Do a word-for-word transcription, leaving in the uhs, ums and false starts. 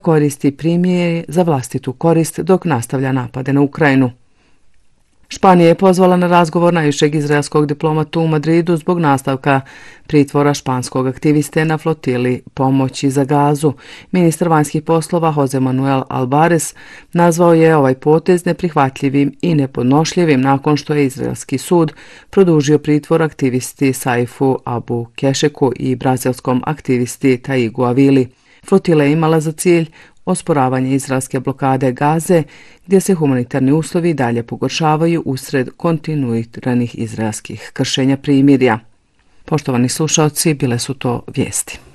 koristi primjer za vlastitu korist dok nastavlja napade na Ukrajinu. Španija je pozvala na razgovor najvišeg izraelskog diplomatu u Madridu zbog nastavka pritvora španskog aktiviste na flotili pomoći za Gazu. Ministar vanjskih poslova Jose Manuel Albares nazvao je ovaj potez neprihvatljivim i nepodnošljivim nakon što je izraelski sud produžio pritvor aktivisti Saifu Abu Kešeku i brazilskom aktivisti Taigu Avili. Flotila je imala za cilj osporavanje izraelske blokade Gaze, gdje se humanitarni uslovi dalje pogoršavaju usred kontinuiranih izraelskih kršenja primirja. Poštovani slušalci, bile su to vijesti.